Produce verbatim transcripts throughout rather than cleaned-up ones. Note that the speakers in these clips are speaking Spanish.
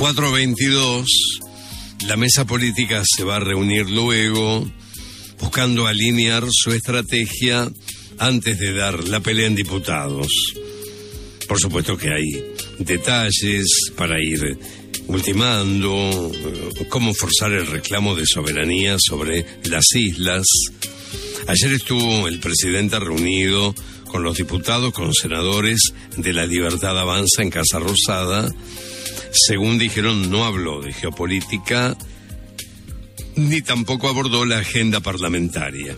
cuatro veintidós, la mesa política se va a reunir luego, buscando alinear su estrategia antes de dar la pelea en diputados. Por supuesto que hay detalles para ir ultimando, cómo forzar el reclamo de soberanía sobre las islas. Ayer estuvo el presidente reunido con los diputados, con senadores de La Libertad Avanza en Casa Rosada. Según dijeron, no habló de geopolítica, ni tampoco abordó la agenda parlamentaria.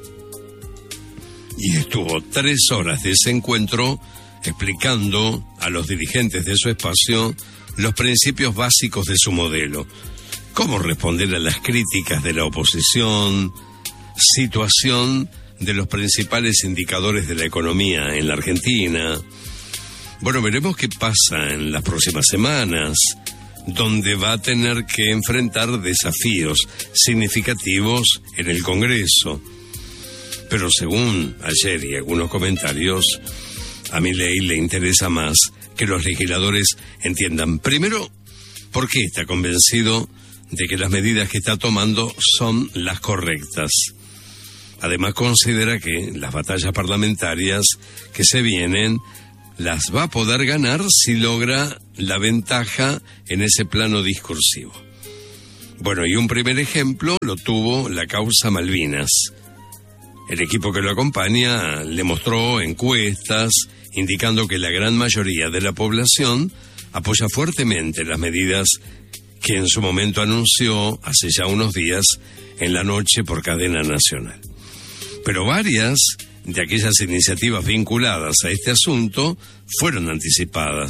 Y estuvo tres horas de ese encuentro explicando a los dirigentes de su espacio los principios básicos de su modelo, cómo responder a las críticas de la oposición, situación de los principales indicadores de la economía en la Argentina. Bueno, veremos qué pasa en las próximas semanas, donde va a tener que enfrentar desafíos significativos en el Congreso. Pero según ayer y algunos comentarios, a Milei le interesa más que los legisladores entiendan, primero, por qué está convencido de que las medidas que está tomando son las correctas. Además, considera que las batallas parlamentarias que se vienen las va a poder ganar si logra la ventaja en ese plano discursivo. Bueno, y un primer ejemplo lo tuvo la causa Malvinas. El equipo que lo acompaña le mostró encuestas indicando que la gran mayoría de la población apoya fuertemente las medidas que en su momento anunció hace ya unos días en la noche por cadena nacional. Pero varias de aquellas iniciativas vinculadas a este asunto fueron anticipadas.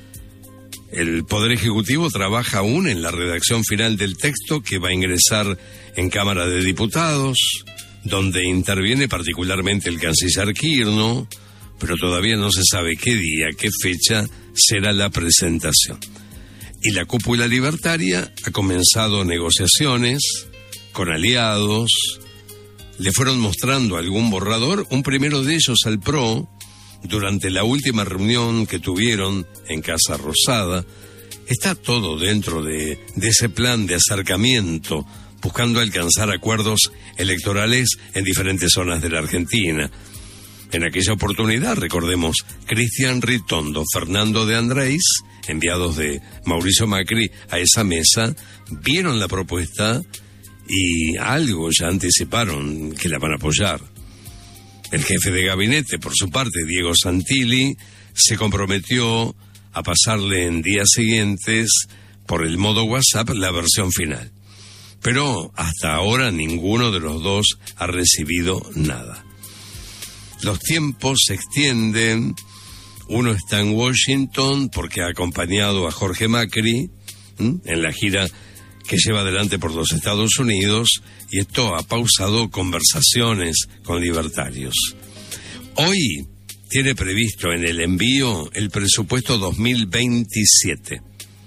El Poder Ejecutivo trabaja aún en la redacción final del texto que va a ingresar en Cámara de Diputados, donde interviene particularmente el canciller Kirchner, pero todavía no se sabe qué día, qué fecha será la presentación. Y la cúpula libertaria ha comenzado negociaciones con aliados. Le fueron mostrando algún borrador, un primero de ellos al P R O, durante la última reunión que tuvieron en Casa Rosada. Está todo dentro de, de ese plan de acercamiento, buscando alcanzar acuerdos electorales en diferentes zonas de la Argentina. En aquella oportunidad, recordemos, Cristian Ritondo, Fernando de Andrés, enviados de Mauricio Macri a esa mesa, vieron la propuesta y algo ya anticiparon que la van a apoyar. El jefe de gabinete, por su parte, Diego Santilli, se comprometió a pasarle en días siguientes por el modo WhatsApp la versión final. Pero hasta ahora ninguno de los dos ha recibido nada. Los tiempos se extienden. Uno está en Washington porque ha acompañado a Jorge Macri ¿m? en la gira que lleva adelante por los Estados Unidos, y esto ha pausado conversaciones con libertarios. Hoy tiene previsto en el envío el presupuesto dos mil veintisiete,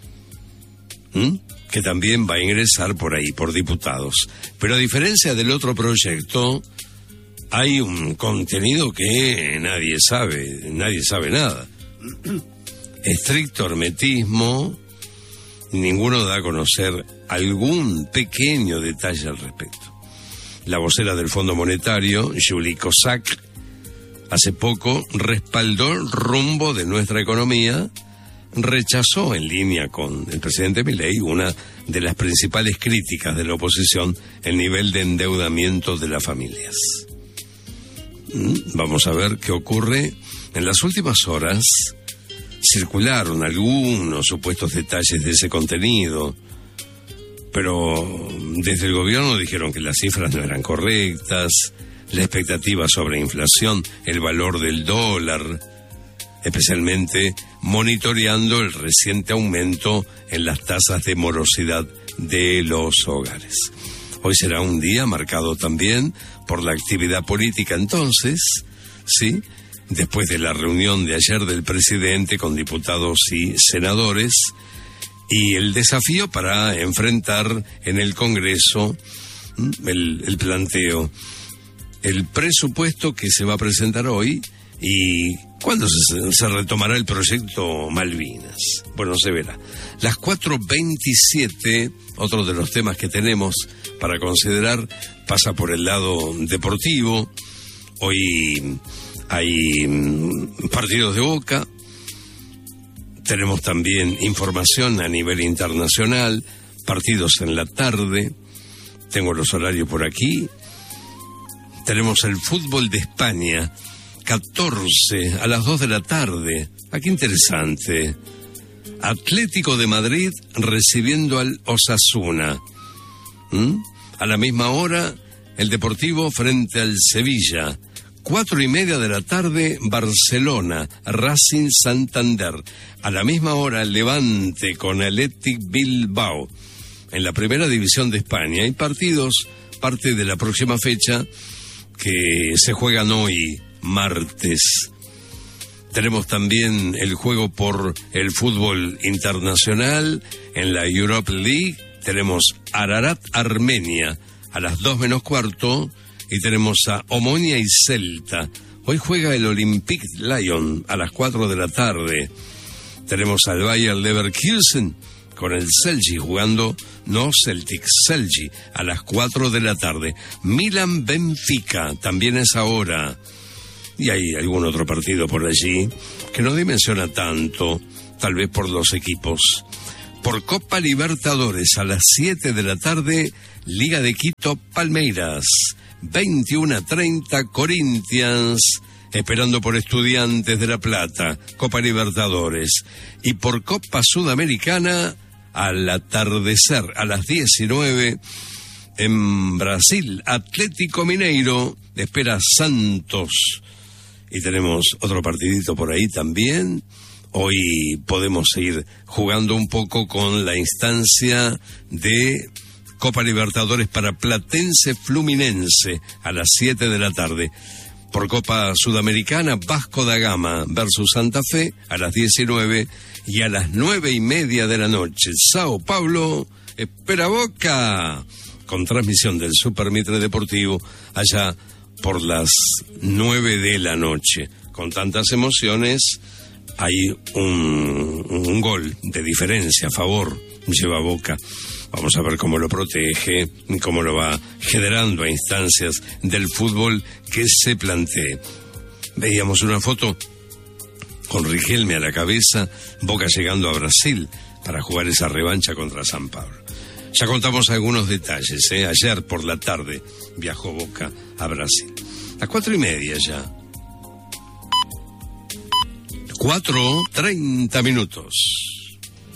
¿m? que también va a ingresar por ahí, por diputados. Pero a diferencia del otro proyecto, hay un contenido que nadie sabe, nadie sabe nada. Estricto hermetismo, ninguno da a conocer algún pequeño detalle al respecto. La vocera del Fondo Monetario, Julie Kozak, hace poco respaldó el rumbo de nuestra economía, rechazó en línea con el presidente Milei una de las principales críticas de la oposición, el nivel de endeudamiento de las familias. Vamos a ver qué ocurre. En las últimas horas circularon algunos supuestos detalles de ese contenido, pero desde el gobierno dijeron que las cifras no eran correctas, la expectativa sobre inflación, el valor del dólar, especialmente monitoreando el reciente aumento en las tasas de morosidad de los hogares. Hoy será un día marcado también por la actividad política entonces, ¿sí? Después de la reunión de ayer del presidente con diputados y senadores, y el desafío para enfrentar en el Congreso el, el planteo. El presupuesto que se va a presentar hoy ¿Y cuándo se, se retomará el proyecto Malvinas? Bueno, se verá. Las cuatro veintisiete, otro de los temas que tenemos para considerar, pasa por el lado deportivo. Hoy hay partidos de Boca. Tenemos también información a nivel internacional, partidos en la tarde. Tengo los horarios por aquí. Tenemos el fútbol de España, catorce a las dos de la tarde. Ah, qué interesante. Atlético de Madrid recibiendo al Osasuna. ¿Mm? A la misma hora, el Deportivo frente al Sevilla. Cuatro y media de la tarde, Barcelona, Racing Santander. A la misma hora, el Levante con Athletic Bilbao. En la primera división de España hay partidos, parte de la próxima fecha, que se juegan hoy, martes. Tenemos también el juego por el fútbol internacional en la Europa League. Tenemos Ararat Armenia a las dos menos cuarto y tenemos a Omonia y Celta. Hoy juega el Olympique Lyon a las cuatro de la tarde. Tenemos al Bayer Leverkusen con el Celtic jugando, no Celtic, Celtic a las cuatro de la tarde. Milan Benfica también es ahora. Y hay algún otro partido por allí que no dimensiona tanto, tal vez por los equipos. Por Copa Libertadores a las siete de la tarde, Liga de Quito Palmeiras, veintiuno a treinta Corinthians, esperando por Estudiantes de La Plata, Copa Libertadores. Y por Copa Sudamericana, al atardecer a las diecinueve, en Brasil, Atlético Mineiro espera Santos. Y tenemos otro partidito por ahí también. Hoy podemos seguir jugando un poco con la instancia de Copa Libertadores para Platense Fluminense a las siete de la tarde. Por Copa Sudamericana, Vasco da Gama versus Santa Fe a las diecinueve. Y a las nueve y media de la noche, Sao Paulo espera Boca, con transmisión del Super Mitre Deportivo allá por las nueve de la noche. Con tantas emociones, hay un, un gol de diferencia a favor, lleva Boca. Vamos a ver cómo lo protege, cómo lo va generando a instancias del fútbol que se plantee. Veíamos una foto con Riquelme a la cabeza, Boca llegando a Brasil para jugar esa revancha contra San Pablo. Ya contamos algunos detalles, ¿eh? Ayer por la tarde viajó Boca a Brasil. A cuatro y media ya. Cuatro, treinta minutos.